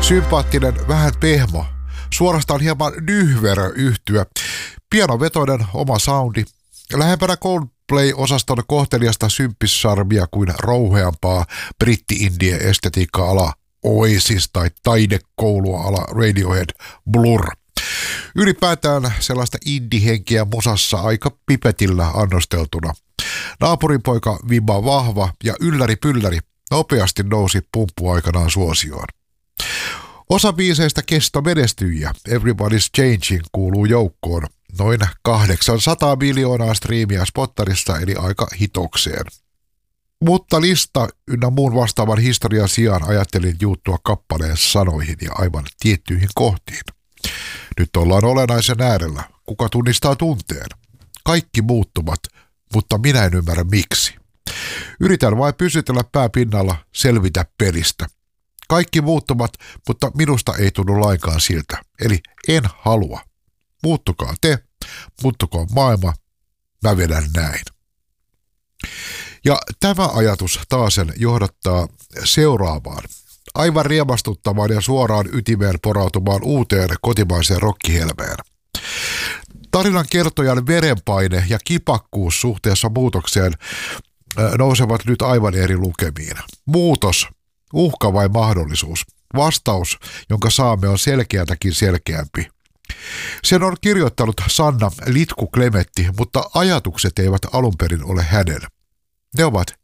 Sympaattinen, vähän pehmo, suorastaan hieman nyhverö yhtyä, pianovetoinen oma soundi, lähempänä Coldplay-osaston kohteliasta symppissarmia kuin rouheampaa britti-indie-estetiikkaa ala Oasis tai taidekoulua ala Radiohead Blur. Ylipäätään sellaista indie-henkiä musassa aika pipetillä annosteltuna. Naapurinpoika Vimma vahva ja ylläri pylläri nopeasti nousi pumppuaikanaan suosioon. Osa biiseistä kestomenestyjiä Everybody's Changing kuuluu joukkoon. Noin 800 miljoonaa striimiä Spottarissa eli aika hitokseen. Mutta lista ynnä muun vastaavan historian sijaan ajattelin juuttua kappaleen sanoihin ja aivan tiettyihin kohtiin. Nyt ollaan olennaisen äärellä. Kuka tunnistaa tunteen? Kaikki muuttuvat, mutta minä en ymmärrä miksi. Yritän vain pysytellä pää pinnalla, selvitä pelistä. Kaikki muuttuvat, mutta minusta ei tunnu lainkaan siltä. Eli en halua. Muuttukaa te, muuttukaa maailma, mä vedän näin. Ja tämä ajatus taasen johdattaa seuraavaan. Aivan riemastuttavaan ja suoraan ytimeen porautuvaan uuteen kotimaiseen rokkihelmeen. Tarinan kertojan verenpaine ja kipakkuus suhteessa muutokseen nousevat nyt aivan eri lukemiin. Muutos, uhka vai mahdollisuus? Vastaus, jonka saamme, on selkeätäkin selkeämpi. Sen on kirjoittanut Sanna Litku Klemetti, mutta ajatukset eivät alun perin ole hänen. Ne ovat